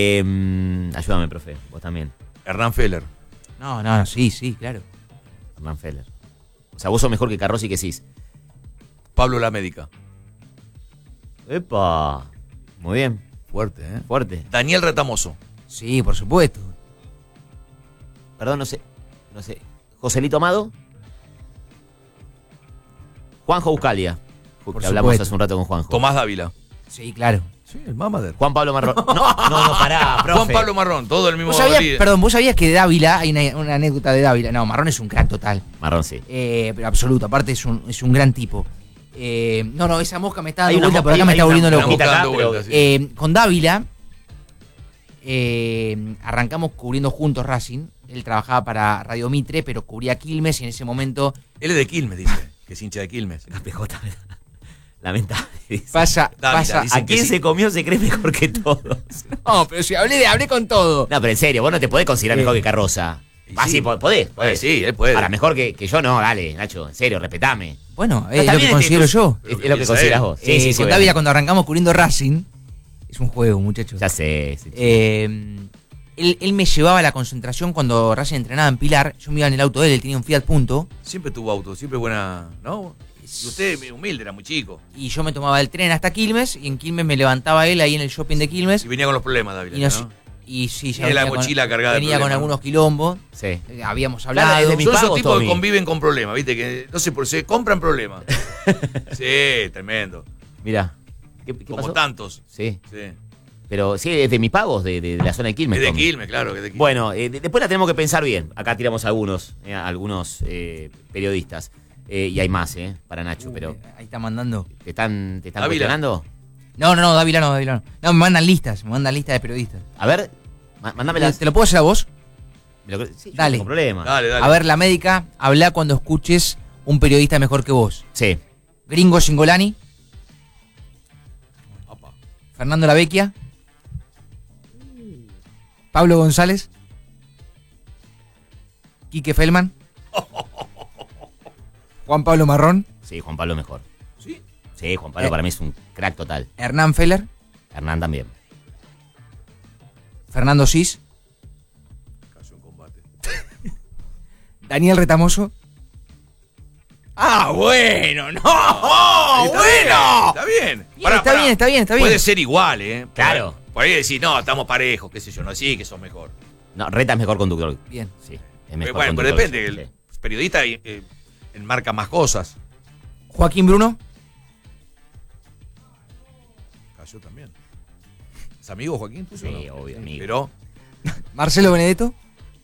Ayúdame, profe, vos también. Hernán Feller. No, sí, claro. Hernán Feller. O sea, vos sos mejor que Carrozzi y que Cis. Pablo La Médica. ¡Epa! Muy bien. Fuerte, ¿eh? Fuerte. Daniel Retamoso. Sí, por supuesto. Perdón, no sé. Joselito Amado. Juanjo Buscalia. Por Que hablamos supuesto. hace un rato con Juanjo. Tomás Dávila. Sí, claro. Sí, el mamader. Juan Pablo Marrón. No, pará, profe. Juan Pablo Marrón, todo el mismo. ¿Vos sabías que Dávila, hay una anécdota de Dávila? No, Marrón es un crack total. Marrón, sí. Pero absoluto, aparte es un gran tipo. Esa mosca me está Hay dando una vuelta, por acá me está volviendo una loco. mosca dando Pero- vueltas, sí. Con Dávila arrancamos cubriendo juntos Racing. Él trabajaba para Radio Mitre, pero cubría Quilmes y en ese momento Él es de Quilmes, dice. Que es hincha de Quilmes. La PJ, lamentable. pasa. Dávila, dice. ¿A quién se comió se cree mejor que todos? No, pero si hablé con todo. No, pero en serio, vos no te podés considerar mejor que Carroza. Y Ah, sí, sí. podés. Sí, él puede. Ahora, mejor que yo no, dale, Nacho, en serio, respetame. Bueno, No, es está lo bien, que considero yo. Es lo que piensa consideras él. vos. Sí, sí, Con obviamente. Dávila cuando arrancamos cubriendo Racing, es un juego, muchachos. Ya sé. Sí. Él me llevaba a la concentración cuando Racing entrenaba en Pilar. Yo me iba en el auto de él tenía un Fiat Punto. Siempre tuvo auto, siempre buena. ¿No? Y usted humilde, era muy chico. Y yo me tomaba el tren hasta Quilmes. Y en Quilmes me levantaba él ahí en el shopping de Quilmes. Y venía con los problemas, David. Y sí, ya Tiene la venía mochila cargada de venía con problemas. algunos quilombos. Sí. Habíamos Claro, hablado. es de mi Son esos pago, tipos Tommy. que conviven con problemas, ¿viste? Que no sé por qué compran problemas. Sí, tremendo. Mirá. ¿Qué Como pasó? tantos. Sí. Sí. Pero sí, es de mis pagos de la zona de Quilmes. Es de Tommy. Quilmes, claro, que es de Quilmes. Bueno, después la tenemos que pensar bien. Acá tiramos algunos periodistas. Y hay más, para Nacho, pero Ahí está mandando. ¿te están Dávila. cuestionando? No, Dávila no. No, me mandan listas de periodistas. A ver, mándamela. ¿Te lo puedo hacer a vos? Sí, yo Dale. no tengo problema. Dale. A ver, La Médica, habla cuando escuches un periodista mejor que vos. Sí. Gringo Singolani, Opa. Fernando Lavecchia, Pablo González, Quique Feldman, Juan Pablo Marrón, Sí, Juan Pablo mejor. ¿Sí? Sí, Juan Pablo para mí es un crack total. Hernán Feller, Hernán también. Fernando Cis, Cayó en combate. Daniel Retamoso. ¡Ah, bueno! ¡No! Está bien. Está bien. Puede ser igual, ¿eh? Claro. Por ahí decir, no, estamos parejos, qué sé yo, no, sí, que sos mejor. No, Reta es mejor conductor. Bien. Sí, es mejor Bueno, pero conductor. depende. Sí. El periodista enmarca más cosas. Joaquín Bruno, Cayó también. ¿Es amigo Joaquín tuyo? Sí, no? obvio, amigo. Pero Marcelo Benedetto,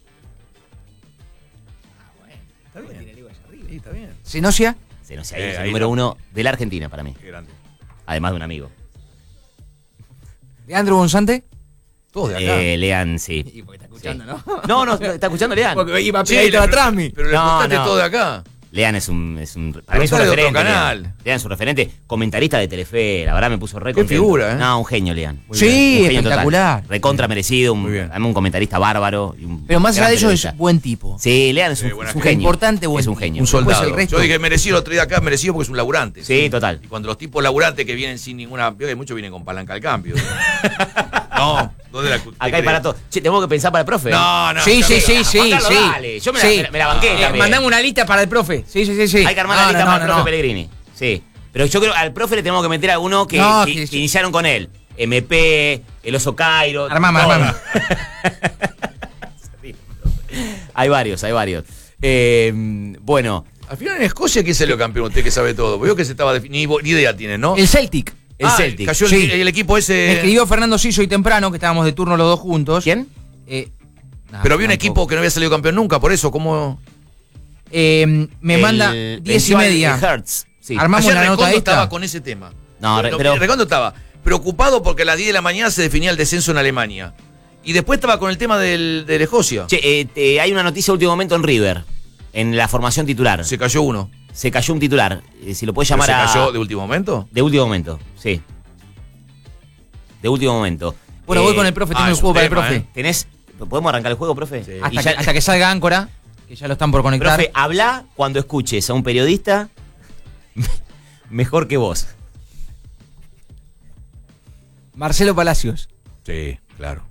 está bien. Sí, está bien. Zenosia, Sí, no sé, ahí es el ahí número no. 1 de la Argentina para mí. Qué grande. Además de un amigo. Leandro Gonzante. Todos de acá. Lean, sí. Y porque está escuchando, ¿no? No, está escuchando Lean. Porque iba Sí, pegadito atrás, mi. pero le No, contaste no. todo de acá. Lean es un para mí es un Pero sale de otro referente. canal. Lean es un referente, comentarista de Telefe, la verdad me puso re Qué contento. figura, ¿eh? No, un genio, Lean. Muy Sí, Un genio espectacular. total. Recontra merecido, Muy bien. además un comentarista bárbaro. Y un Pero más allá gran de eso periodista. es buen tipo. Sí, Lean es un, buena es un gente. genio. Importante, buen es un tipo. genio. Un soldado. Después el resto. Yo dije merecido el otro día acá, merecido porque es un laburante. Sí, total. Y cuando los tipos laburantes que vienen sin ninguna. Veo que muchos vienen con palanca al cambio. No, ¿dónde la Acá hay para todo. Che, tenemos que pensar para el profe. No, no. Sí. Juan Carlos, dale. Yo me la banqué también. Mandame una lista para el profe. Sí. Hay que armar la lista para el profe Pellegrini. Sí. Pero yo creo que al profe le tenemos que meter a uno que iniciaron con él. MP, el oso Cairo. Armame. Hay varios. Bueno, Al final en Escocia, ¿quién salió campeón? Usted que sabe todo. Veo que se estaba definiendo. Ni idea tiene, ¿no? El Celtic. el Celtic. Cayó Sí. el equipo Me ese. escribió Fernando Ciso hoy temprano, que estábamos de turno los dos juntos. ¿Quién? Pero había un equipo que no había salido campeón nunca, por eso, ¿cómo? Me manda 10:30. El Hertz. Sí. Armamos Ayer la nota Recondo esta. estaba con ese tema. No, pero Recondo estaba preocupado porque a las 10 de la mañana se definía el descenso en Alemania. Y después estaba con el tema del Escocia. che, hay una noticia de último momento en River, en la formación titular. Se cayó uno. Se cayó un titular. Si lo puedes ¿Pero llamar se a. cayó de último momento? De último momento, sí. De último momento. Bueno, voy con el profe, tengo el es juego un para el tema, profe. ¿Tenés? ¿Podemos arrancar el juego, profe? Sí. Y Hasta que salga Áncora, que ya lo están por conectar. Profe, habla cuando escuches a un periodista mejor que vos. Marcelo Palacios. Sí, claro.